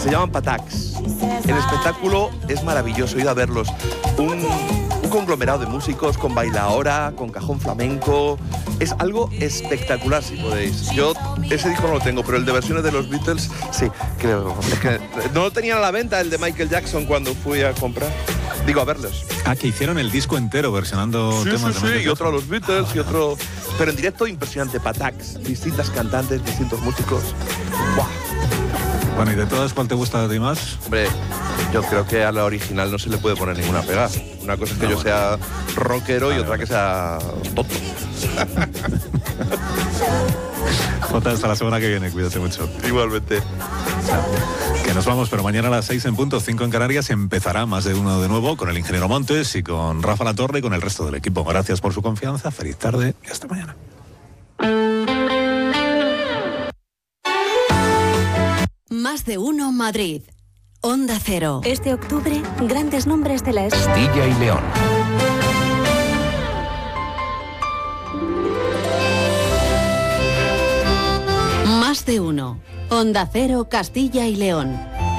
Se llaman Patacs. El espectáculo es maravilloso, id a verlos. Un conglomerado de músicos con bailaora, con cajón flamenco. Es algo espectacular, si podéis. Yo ese disco no lo tengo, pero el de versiones de los Beatles, sí, creo. Es que no lo tenían a la venta, el de Michael Jackson, cuando fui a comprar. Digo, a verlos. Ah, que hicieron el disco entero versionando temas de Michael y otro a los Beatles y otro... Pero en directo impresionante, Patacs. Distintas cantantes, distintos músicos. ¡Buah! Bueno, ¿y de todas cuál te gusta a ti más? Hombre, yo creo que a la original no se le puede poner ninguna pega. Una cosa es que yo sea rockero y otra que sea tonto. Jota, hasta la semana que viene, cuídate mucho. Igualmente. Que nos vamos, pero mañana a las 6 en punto, 5 en Canarias, empezará Más de Uno de nuevo con el ingeniero Montes y con Rafa Latorre y con el resto del equipo. Gracias por su confianza, feliz tarde y hasta mañana. Más de Uno Madrid. Onda Cero. Este octubre, grandes nombres de la Castilla y León. Más de Uno. Onda Cero, Castilla y León.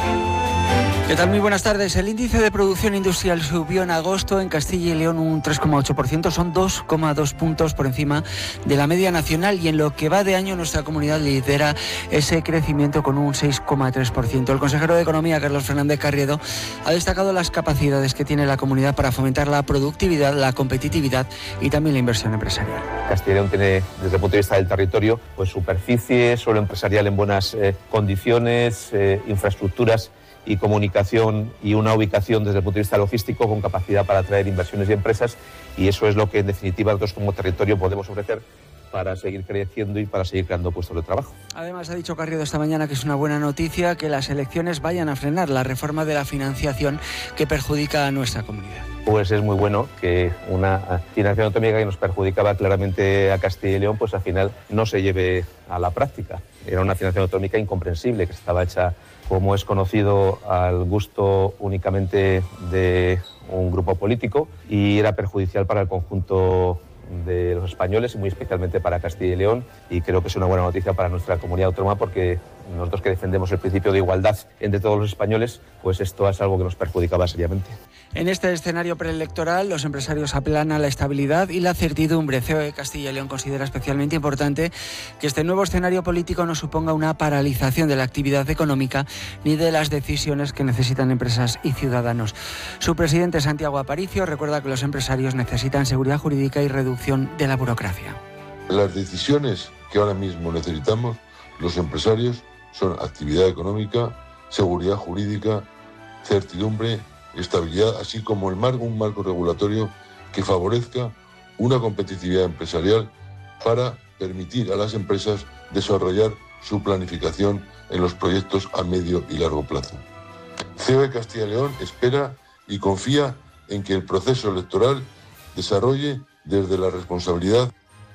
¿Qué tal? Muy buenas tardes. El índice de producción industrial subió en agosto en Castilla y León un 3,8%, son 2,2 puntos por encima de la media nacional, y en lo que va de año nuestra comunidad lidera ese crecimiento con un 6,3%. El consejero de Economía, Carlos Fernández Carriedo, ha destacado las capacidades que tiene la comunidad para fomentar la productividad, la competitividad y también la inversión empresarial. Castilla y León tiene, desde el punto de vista del territorio, pues superficie, suelo empresarial en buenas condiciones, infraestructuras y comunicación y una ubicación desde el punto de vista logístico con capacidad para atraer inversiones y empresas, y eso es lo que en definitiva nosotros como territorio podemos ofrecer para seguir creciendo y para seguir creando puestos de trabajo. Además, ha dicho Carriedo esta mañana que es una buena noticia que las elecciones vayan a frenar la reforma de la financiación que perjudica a nuestra comunidad. Pues es muy bueno que una financiación autonómica que nos perjudicaba claramente a Castilla y León, pues al final no se lleve a la práctica. Era una financiación autonómica incomprensible, que estaba hecha, como es conocido, al gusto únicamente de un grupo político, y era perjudicial para el conjunto de los españoles y muy especialmente para Castilla y León, y creo que es una buena noticia para nuestra comunidad autónoma, porque nosotros que defendemos el principio de igualdad entre todos los españoles, pues esto es algo que nos perjudicaba seriamente. En este escenario preelectoral, los empresarios apelan a la estabilidad y la certidumbre. CEO de Castilla y León considera especialmente importante que este nuevo escenario político no suponga una paralización de la actividad económica ni de las decisiones que necesitan empresas y ciudadanos. Su presidente, Santiago Aparicio, recuerda que los empresarios necesitan seguridad jurídica y reducción de la burocracia. Las decisiones que ahora mismo necesitamos los empresarios son actividad económica, seguridad jurídica, certidumbre, estabilidad, así como un marco regulatorio que favorezca una competitividad empresarial para permitir a las empresas desarrollar su planificación en los proyectos a medio y largo plazo. CEO de Castilla y León espera y confía en que el proceso electoral desarrolle desde la responsabilidad.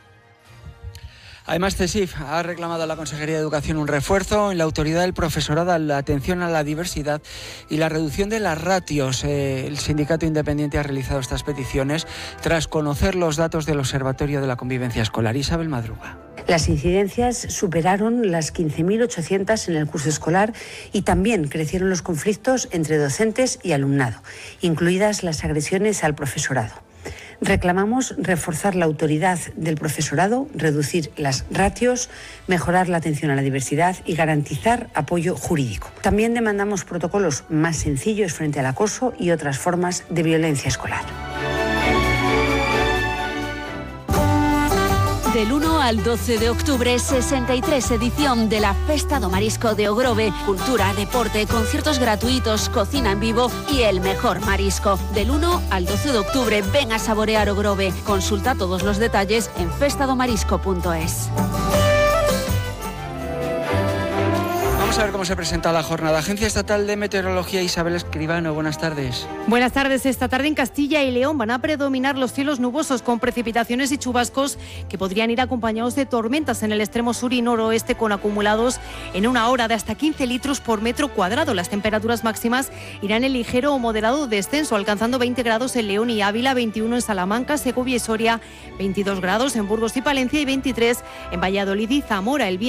Además, CESIF ha reclamado a la Consejería de Educación un refuerzo en la autoridad del profesorado, la atención a la diversidad y la reducción de las ratios. El sindicato independiente ha realizado estas peticiones tras conocer los datos del Observatorio de la Convivencia Escolar. Isabel Madruga. Las incidencias superaron las 15.800 en el curso escolar y también crecieron los conflictos entre docentes y alumnado, incluidas las agresiones al profesorado. Reclamamos reforzar la autoridad del profesorado, reducir las ratios, mejorar la atención a la diversidad y garantizar apoyo jurídico. También demandamos protocolos más sencillos frente al acoso y otras formas de violencia escolar. Del 1 al 12 de octubre, 63 edición de la Festa do Marisco de Ogrove. Cultura, deporte, conciertos gratuitos, cocina en vivo y el mejor marisco. Del 1 al 12 de octubre, ven a saborear Ogrove. Consulta todos los detalles en festadomarisco.es. Vamos a ver cómo se presenta la jornada. Agencia Estatal de Meteorología, Isabel Escribano, buenas tardes. Buenas tardes. Esta tarde en Castilla y León van a predominar los cielos nubosos con precipitaciones y chubascos que podrían ir acompañados de tormentas en el extremo sur y noroeste, con acumulados en una hora de hasta 15 litros por metro cuadrado. Las temperaturas máximas irán en ligero o moderado descenso, alcanzando 20 grados en León y Ávila, 21 en Salamanca, Segovia y Soria, 22 grados en Burgos y Palencia y 23 en Valladolid y Zamora. El